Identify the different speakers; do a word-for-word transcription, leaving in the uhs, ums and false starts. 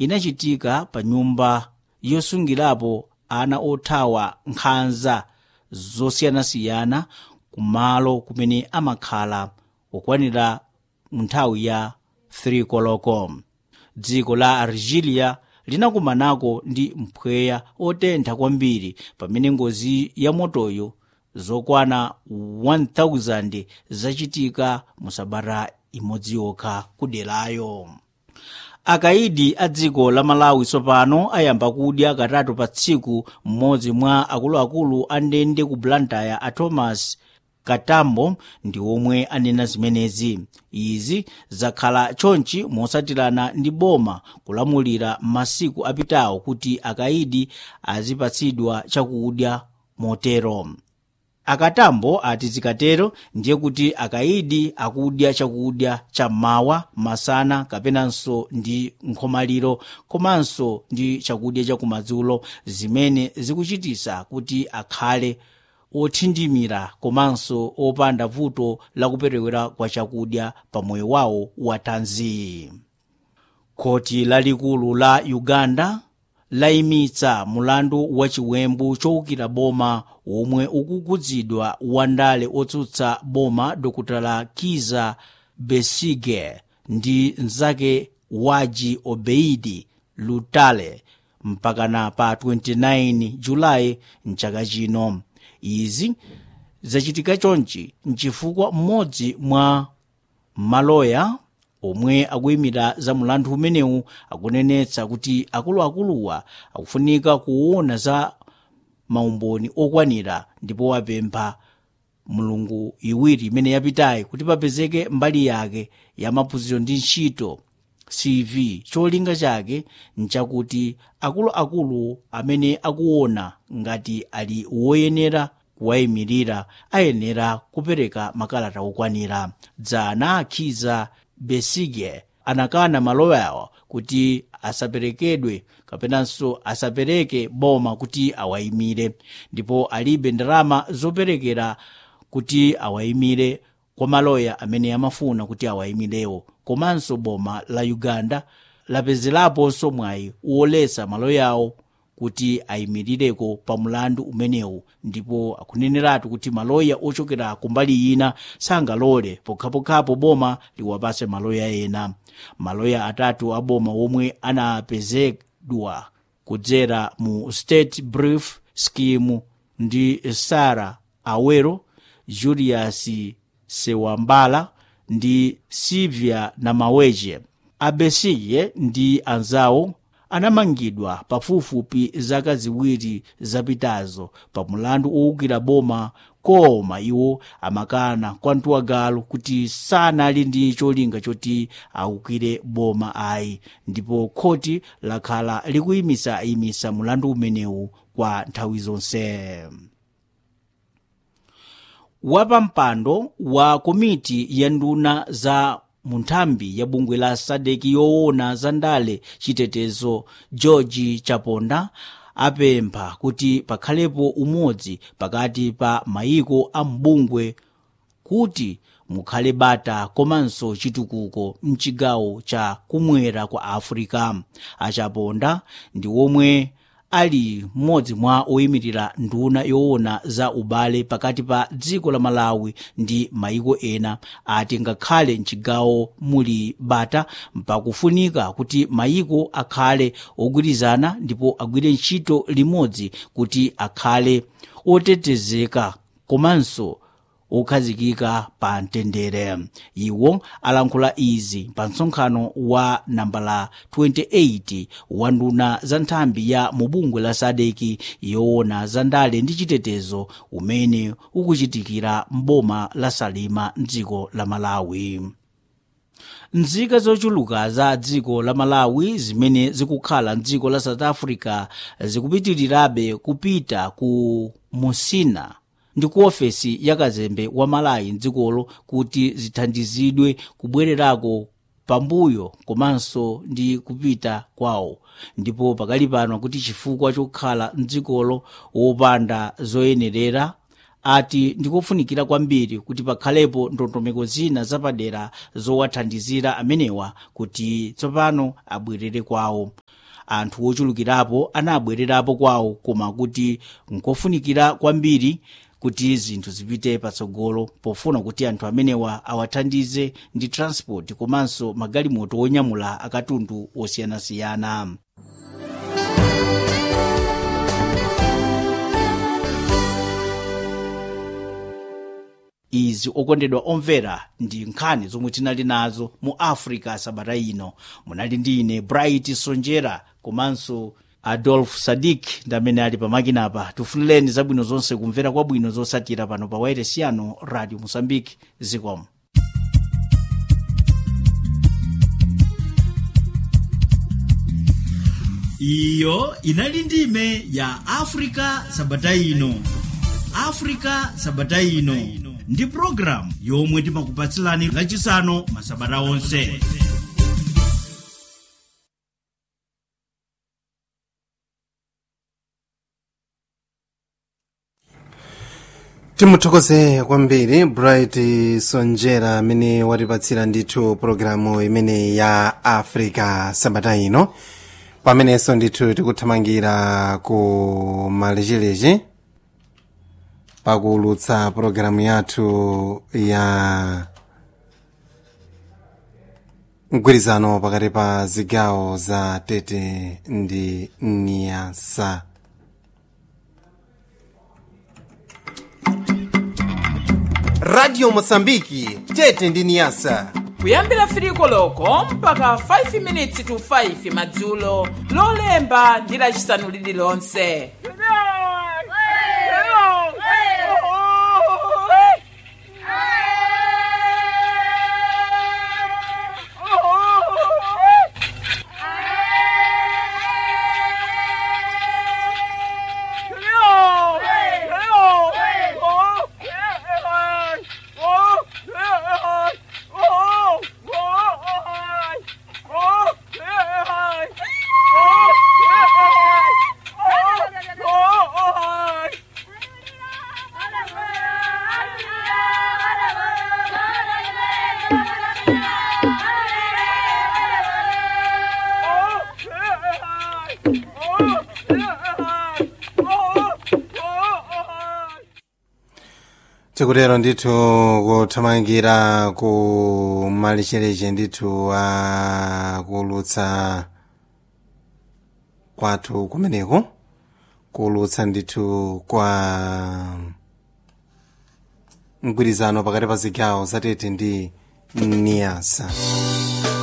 Speaker 1: inachitika pa nyumba yosungirapo ana othawa nkhanza zosiyanasiyana kumalo kumene amakhala okwanira nthawi ya three koloko. Dziko la Algeria linakumanako ndi mpweya otentha kwambiri pamene ngozi ya motoyo zokwana one thousand zachitika mu sabata imodzi yokha kuderayo. Akaidi a dziko la Malawi tsopano ayamba kudya katatu pa tsiku. Mmodzi mwa akuluakulu a ndende ku Blantyre a Thomas Katambo ndi omwe anena zimenezi. Izi zakhala chonchi mosatirana ndi boma kulamulira masiku apitawo kuti akaidi azipatsidwa chakudya motero. Akatambo ati zikatero ndiye kuti akaidi akudya chakudya chammawa, masana kapenanso ndi nkhomaliro komanso ndi chakudya chakumadzulo, zimene zikuchitisa kuti akhale othindimira komanso opanda vuto lakuperewera kwa chakudya pa moyo wawo wa thanzi. Khoti lalikulu la Uganda layimitsa mulandu wa chiwembu chowukira boma omwe ukukhudzidwa wandale otsutsa boma Dr Kizza Besigye ndi mnzake Waji Obeidi Lutale mpakana pa twenty-nine Julayi mchaka chino. Izi zachitika chonchi nchifukwa mmodzi mwa maloya omwe akuyimira za mulandu umenewu akunenetsa kuti akuluakuluwa akufunika kuona za maumboni okwanira, ndipo wapempha mulungu iwiri imene yapitayi kuti papezeke mbali yake ya maphunziro ndi ntchito C V. Cholinga chake nchakuti akuluakulu amene akuona ngati ali woyenera kuwayimirira ayenera kupereka makalata okwanira. Dzana Kizza Besigye anakana maloyawo kuti asaperekedwe kapenanso asapereke boma kuti awayimire, ndipo alibe ndalama zoperekera kuti awayimire kwa maloya amene amafuna kuti awayimirewo. Komanso boma la Uganda lapezeraponso mwayi woletsa maloyawo kuti ayimirireko pa mulandu umenewu, ndipo akuneneratu kuti maloya ochokera kumbali ina sangalole pokhapokhapo boma liwapase maloya ena. Maloya atatu a boma omwe anapezedwa kudzera mu State Brief Scheme ndi Sarah Awero, Julius Sewambala ndi Sylvia Namaweje. Besigye ndi anzawo anamangidwa pafupifupi zaka ziwiri zapitazo pa mulandu owukira boma, koma iwo amakana kwa mtuwagalo kuti sanali ndi cholinga choti awukire boma ayi, ndipo khoti lakhala likuyimisa imisa mulandu umenewu kwa nthawi zonse. Wapampando wa komiti ya nduna za munthambi ya bungwe la SADC yoona za ndale chitetezo George Chaponda apempha kuti pakhalepo umodzi pakati pa mayiko a mbungwe kuti mukhale bata komanso chitukuko mchigawo cha kumwera kwa Afrika. Achaponda ndi omwe ali mmodzi mwa oyimirira nduna yoona za ubale pakati pa dziko la Malawi ndi mayiko ena. Ati ngakhale mchigawo muli bata mpakufunika kuti mayiko akhale ogwirizana ndipo agwire ntchito limodzi kuti akhale otetezeka komanso okhazikika pa mtendere. Iwo alankhula izi pa msonkhano wa nambala twenty-eight wa nduna za nthambi ya mubungwe la SADC yoona za ndale ndi chitetezo umene ukuchitikira mboma la Salima mdziko la Malawi. Nzika zochuluka za dziko la Malawi zimene zikukhala mdziko la South Africa zikupitirirabe kupita ku Musina ndi ku ofesi ya kazembe wa Malawi mdzikolo kuti zithandizidwe kubwererako pambuyo komanso ndi kupita kwawo, ndipo pakali pano kuti chifukwa chokhala mdzikolo wopanda zoyenerera ati ndikofunikira kwambiri kuti pakhalepo ndondomeko zina zapadera zowathandizira amenewa kuti tsopano abwerere kwawo. anthu ochulukirapo anabwererapo kwawo, koma kuti nkofunikira kwambiri kuti zinthu zipite patsogolo pofuna kuti anthu amenewa awathandize ndi transport komanso magalimoto onyamula akatundu osiyanasiyana. Izi okondedwa omvera ndi nkhani zomwe tinali nazo mu Africa sabata ino. Munali ndi ine Bright Sonjera komanso Adolf Sadik ndamene ali pamakinapa. Tifunireni zabwino zonse, kumvera kwabwino zosatira pano pa Wailesi yanu Radio Mozambique. Zikomo. Iyo inali ndime ya Africa sabata ino. Africa sabata ino ndi program yomwe timakupatsilani lachisanu masabata onse.
Speaker 2: Timuthokoze kwambiri Bright Sonjera amene watipatsira ndithu programu imene ya Africa sabata ino, pamenenso ndithu tikuthamangira ku malechereche pakuulutsa programu yathu ya mgwirizano pakati pa zigawo za Tete ndi Niasa. Radio Mozambique, Tete ndi Niasa.
Speaker 3: Kuyambira firiko loko mpaka five minutes to five madzulo, lolemba ndi lachisanu lililonse.
Speaker 2: Tikutero ndithu kuthamangira ku malechereche ndithu akulutsa kwathu kumeneko, kulutsa ndithu kwa mgwirizano pakati pa zigawo za Tete ndi Niasa.